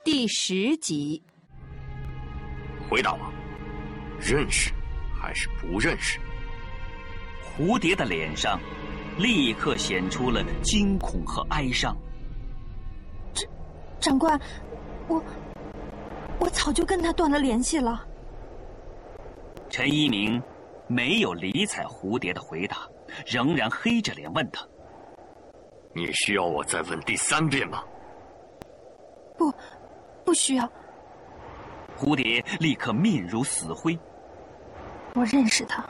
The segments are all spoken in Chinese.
第10集。 回答我，认识还是不认识？ 蝴蝶的脸上立刻显出了惊恐和哀伤。 长官，我早就跟他断了联系了。 陈一鸣没有理睬蝴蝶的回答，仍然黑着脸问他：“ 你需要我再问第3遍吗？” 不需要。 蝴蝶立刻面如死灰。 我认识他。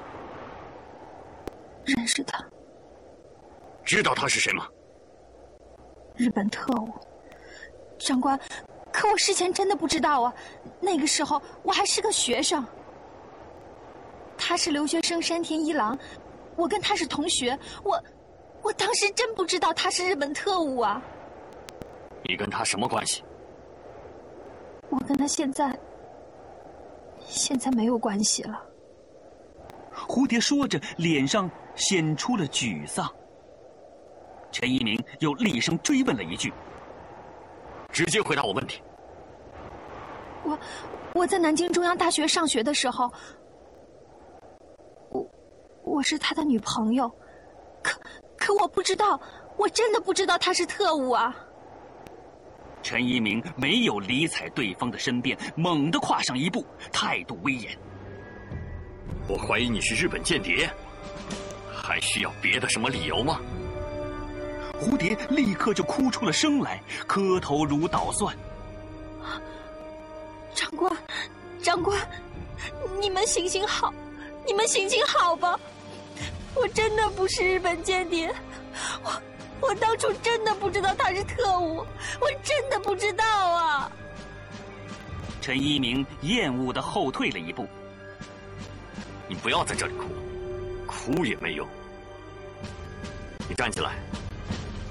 知道他是谁吗？ 日本特务。长官，可我事前真的不知道啊，那个时候我还是个学生。他是留学生山田一郎，我跟他是同学，我当时真不知道他是日本特务啊。 你跟他什么关系？ 我跟他现在没有关系了。 蝴蝶说着，脸上显出了沮丧。陈一鸣又厉声追问了一句：“ 直接回答我问题。” 我在南京中央大学上学的时候，我是他的女朋友，可我不知道，我真的不知道他是特务啊。 陈一鸣没有理睬对方的申辩，猛地跨上一步，态度威严：“ 我怀疑你是日本间谍，还需要别的什么理由吗？” 蝴蝶立刻就哭出了声来，磕头如捣蒜。 长官，你们行行好，吧！我真的不是日本间谍，我当初真的不知道他是特务，我真的不知道啊！ 陈一鸣厌恶地后退了一步。 你不要在这里哭，哭也没用。你站起来。